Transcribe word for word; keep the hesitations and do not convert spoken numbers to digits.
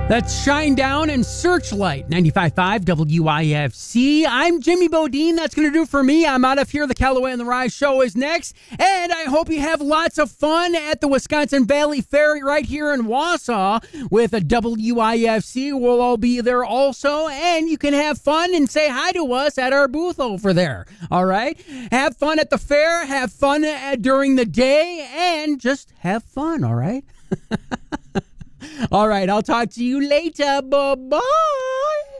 That's Shinedown and Searchlight, ninety-five point five W I F C. I'm Jimmy Bodine. That's going to do it for me. I'm out of here. The Callaway and the Rye Show is next. And I hope you have lots of fun at the Wisconsin Valley Fair right here in Wausau with a W I F C. We'll all be there also. And you can have fun and say hi to us at our booth over there. All right? Have fun at the fair. Have fun uh, during the day. And just have fun. All right? All right, I'll talk to you later. Bye-bye.